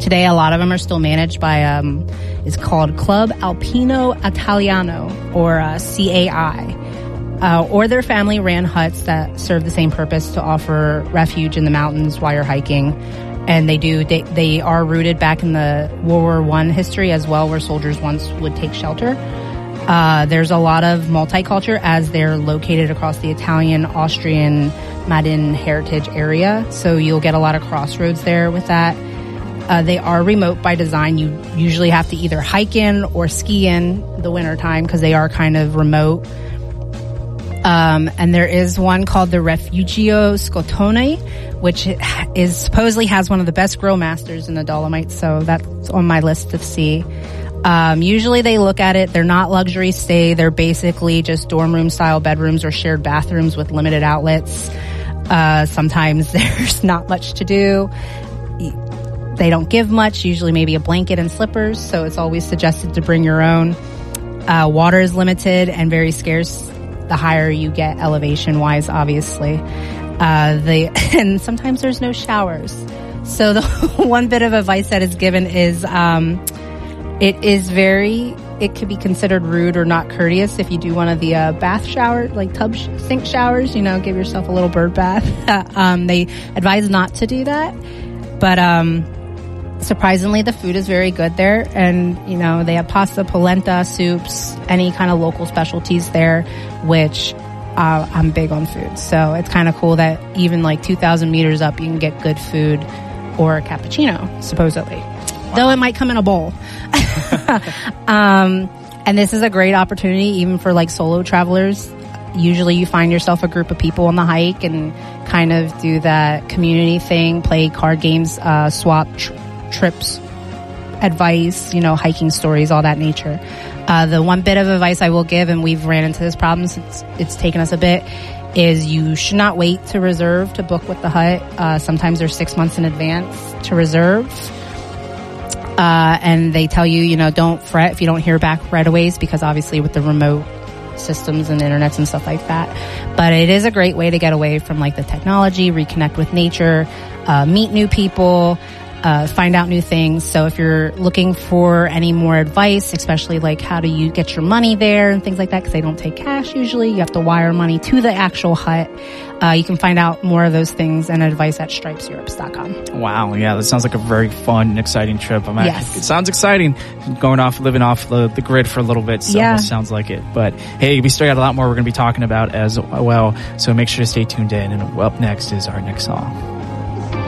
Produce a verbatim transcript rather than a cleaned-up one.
Today, a lot of them are still managed by, um, it's called Club Alpino Italiano, or uh, C A I. Uh, or their family-ran huts that serve the same purpose to offer refuge in the mountains while you're hiking. And they do, they, they are rooted back in the World War One history as well, where soldiers once would take shelter. Uh, there's a lot of multicultural as they're located across the Italian, Austrian, Madin heritage area. So you'll get a lot of crossroads there with that. Uh, they are remote by design. You usually have to either hike in or ski in the wintertime because they are kind of remote. Um, and there is one called the Refugio Scotone, which is supposedly has one of the best grill masters in the Dolomites. So that's on my list to see. Um, usually they look at it, they're not luxury stay. They're basically just dorm room style bedrooms or shared bathrooms with limited outlets. Uh, sometimes there's not much to do. They don't give much, usually maybe a blanket and slippers. So it's always suggested to bring your own. Uh, water is limited and very scarce the higher you get elevation wise, obviously. Uh, they, and sometimes there's no showers. So the one bit of advice that is given is, um, it is very, it could be considered rude or not courteous if you do one of the, uh, bath shower, like tub sh- sink showers, you know, give yourself a little bird bath. um, they advise not to do that. But, um, surprisingly, the food is very good there. And, you know, they have pasta, polenta, soups, any kind of local specialties there, which uh, I'm big on food. So it's kind of cool that even like two thousand meters up, you can get good food or a cappuccino, supposedly. Wow. Though it might come in a bowl. um, and this is a great opportunity even for like solo travelers. Usually you find yourself a group of people on the hike and kind of do that community thing, play card games, uh, swap tr- trips, advice, you know, hiking stories, all that nature. Uh, the one bit of advice I will give, and we've ran into this problem since it's taken us a bit, is you should not wait to reserve to book with the hut. Uh, sometimes they're six months in advance to reserve. Uh, and they tell you, you know, don't fret if you don't hear back right away, because obviously with the remote systems and internets and stuff like that. But it is a great way to get away from like the technology, reconnect with nature, uh, meet new people, Uh, find out new things. So if you're looking for any more advice, especially like how do you get your money there and things like that, because they don't take cash usually, you have to wire money to the actual hut. Uh, you can find out more of those things and advice at stripes europes dot com. Wow, yeah, that sounds like a very fun and exciting trip. I'm yes. actually, it sounds exciting, going off, living off the, the grid for a little bit. So yeah. Almost sounds like it. But hey, we still got a lot more we're going to be talking about as well. So make sure to stay tuned in. And up next is our next song.